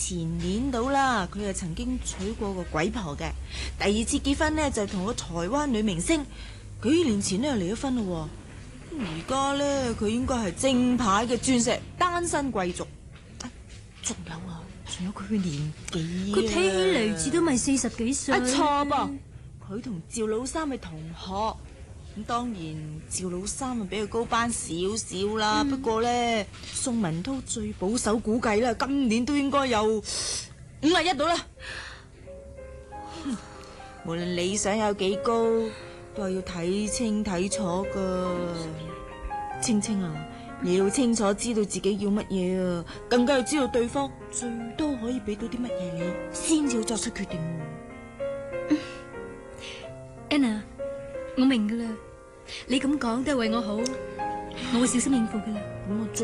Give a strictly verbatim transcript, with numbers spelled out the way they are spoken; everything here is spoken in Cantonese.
前年到啦，佢又曾經娶過個鬼婆嘅。第二次結婚呢，就同個台灣女明星，幾年前呢，又離咗婚咯。而家呢，佢應該係正牌嘅鑽石單身貴族。仲有啊，仲有佢嘅年紀啊， 佢睇起嚟至都咪四十幾歲。 啊錯噃，佢同趙老三係同學。咁當然趙老三啊比佢高班少少啦，嗯、不過咧宋文濤最保守估計啦，今年都應該有五十一度啦。無論理想有幾高，都係要睇清睇楚噶。青青啊，你要清楚知道自己要乜嘢啊，更加要知道對方最多可以俾到啲乜嘢你，先至要作出決定。 嗯、Anna， 我明噶啦。你咁講都係為我好，我會小心應付噶啦。 咁我